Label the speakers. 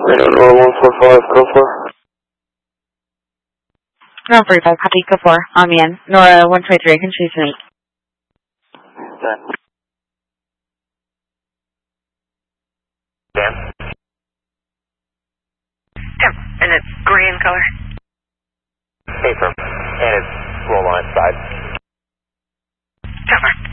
Speaker 1: Nora 145, go for.
Speaker 2: 145, copy, go for. On me in. Nora 123, I can choose me.
Speaker 1: Okay. Dan?
Speaker 3: Yep, and it's gray in color.
Speaker 1: Hey, firm. And it's roll on its side.
Speaker 3: Cover.